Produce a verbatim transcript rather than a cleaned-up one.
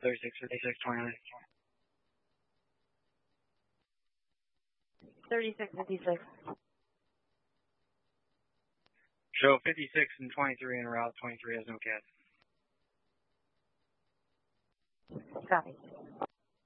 thirty-six, fifty-six, twenty-nine. thirty-six, fifty-six. Show fifty-six and twenty-three en route. twenty-three has no cat. Copy.